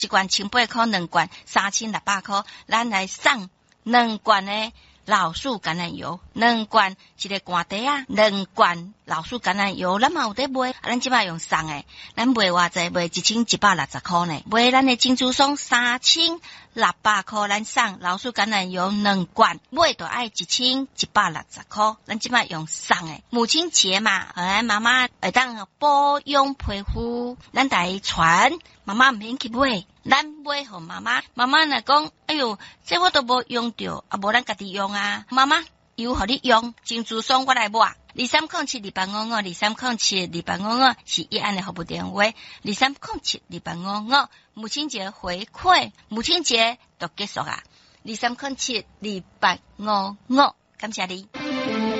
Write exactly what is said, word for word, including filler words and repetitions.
一罐千八块，两罐三千六百块，咱来送两罐的老鼠橄榄油，两罐一个罐底啊，两罐老鼠橄榄油，咱嘛有得卖，咱即摆用送诶，咱卖偌济，卖一千一百六十块呢，卖咱的珍珠松三千六百块，咱送老鼠橄榄油两罐，买就爱一千一百六十块，咱即摆用送诶。母亲节嘛，咱妈妈会当保养皮肤，咱来传，妈妈毋免去买。咱买互妈妈，妈妈若讲，哎哟，这我都无用着，啊无咱家己用啊。妈妈由互你用，珍珠松我来买。二三零七二八五五，二三零七二八五五是一安的服务电话，二三零七二八五五。母亲节回馈，母亲节就结束啊。二三零七二八五五，感谢你。